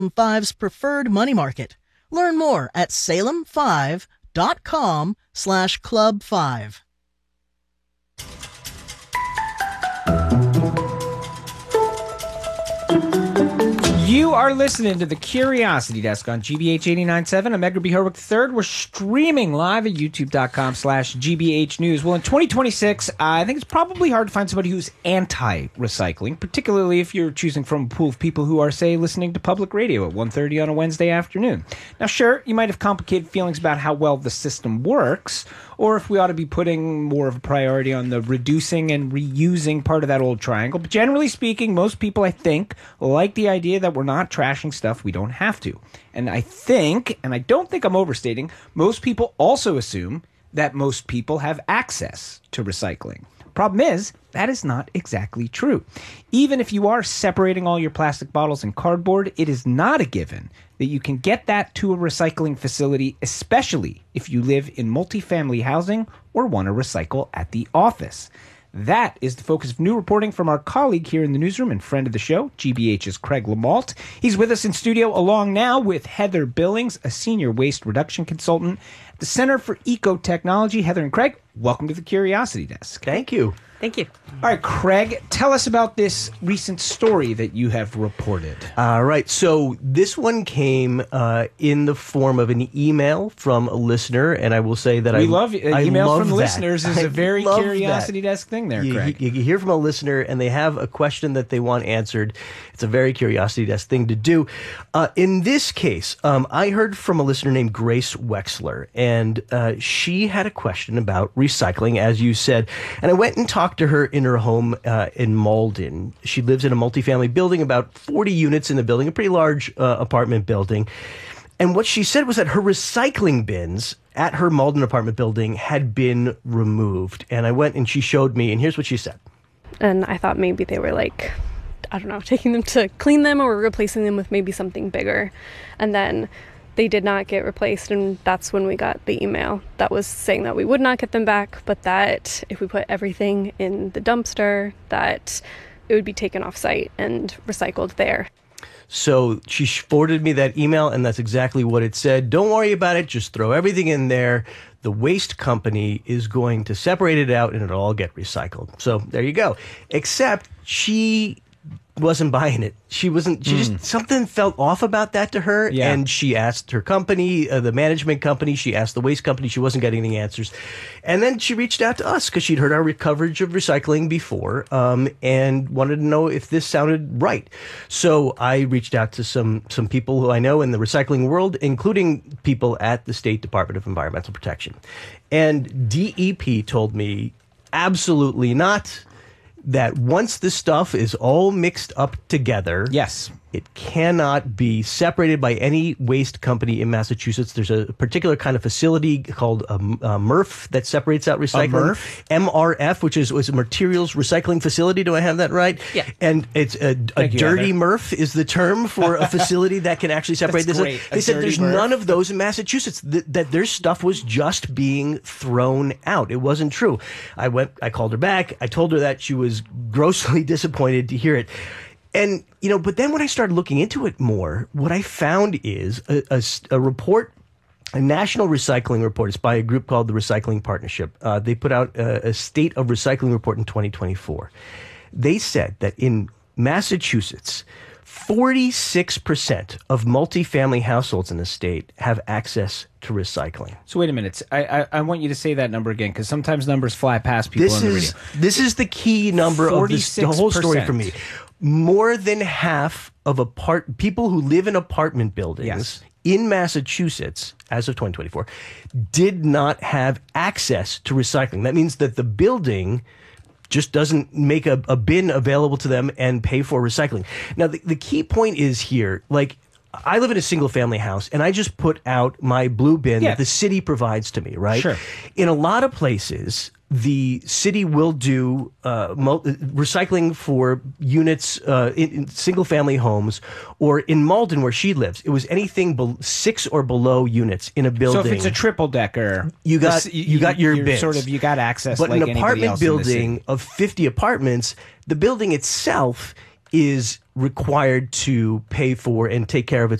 Five's preferred money market. Learn more at salem5.com/club5. You are listening to the Curiosity Desk on GBH 89.7. I'm Edgar B. Herwick III. We're streaming live at youtube.com/GBH News. Well, in 2026, I think it's probably hard to find somebody who's anti-recycling, particularly if you're choosing from a pool of people who are, say, listening to public radio at 1:30 on a Wednesday afternoon. Now, sure, you might have complicated feelings about how well the system works, or if we ought to be putting more of a priority on the reducing and reusing part of that old triangle. But generally speaking, most people, I think, like the idea that we're not trashing stuff we don't have to. And I think, and I don't think I'm overstating, most people also assume that most people have access to recycling. Problem is, that is not exactly true. Even if you are separating all your plastic bottles and cardboard, it is not a given that you can get that to a recycling facility, especially if you live in multifamily housing or want to recycle at the office. That is the focus of new reporting from our colleague here in the newsroom and friend of the show, GBH's Craig LaMalt. He's with us in studio along now with Heather Billings, a senior waste reduction consultant at the Center for Eco-Technology. Heather and Craig, welcome to the Curiosity Desk. Thank you. Thank you. All right, Craig, tell us about this recent story that you have reported. All right. So this one came in the form of an email from a listener, and I will say that we love emails from that. listeners is a very love Curiosity Desk thing there, Craig. You hear from a listener, and they have a question that they want answered. It's a very Curiosity Desk thing to do. In this case, I heard from a listener named Grace Wexler, and she had a question about recycling, as you said, and I went and talked to her in her home in Malden. She lives in a multifamily building, about 40 units in the building, a pretty large apartment building. And what she said was that her recycling bins at her Malden apartment building had been removed. And I went and she showed me, and here's what she said. And I thought maybe they were like, I don't know, taking them to clean them or replacing them with maybe something bigger. And then they did not get replaced, and that's when we got the email that was saying that we would not get them back, but that if we put everything in the dumpster, that it would be taken off site and recycled there. So she forwarded me that email, and that's exactly what it said. Don't worry about it. Just throw everything in there. The waste company is going to separate it out, and it'll all get recycled. So there you go. Except she wasn't buying it. She just, something felt off about that to her. Yeah. And she asked her company, the management company, she asked the waste company, she wasn't getting the answers. And then she reached out to us because she'd heard our coverage of recycling before, and wanted to know if this sounded right. So I reached out to some people who I know in the recycling world, including people at the State Department of Environmental Protection. And DEP told me absolutely not, that once the stuff is all mixed up together, yes, it cannot be separated by any waste company in Massachusetts. There's a particular kind of facility called a MRF that separates out recycling. MRF, which is a materials recycling facility. Do I have that right? Yeah. And it's a dirty MRF is the term for a facility that can actually separate this. They said there's none of those in Massachusetts, that their stuff was just being thrown out. It wasn't true. I called her back. I told her that. She was grossly disappointed to hear it. And, but then when I started looking into it more, what I found is a report, a national recycling report. It's by a group called the Recycling Partnership. They put out a state of recycling report in 2024. They said that in Massachusetts, 46% of multifamily households in the state have access to recycling. So wait a minute. I want you to say that number again, because sometimes numbers fly past people on the radio. This is the key number of the whole story for me. More than half of people who live in apartment buildings in Massachusetts, as of 2024, did not have access to recycling. That means that the building just doesn't make a bin available to them and pay for recycling. Now, the key point is here, like, I live in a single family house and I just put out my blue bin that the city provides to me, right? Sure. In a lot of places, the city will do recycling for units in single family homes, or in Malden where she lives, it was anything 6 or below units in a building. So if it's a triple decker, you got your bins. You got access. But like an apartment building of 50 apartments, the building itself is required to pay for and take care of its